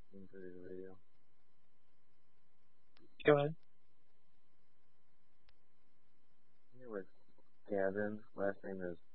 into the video. Go ahead. Here with Gavin. Last name is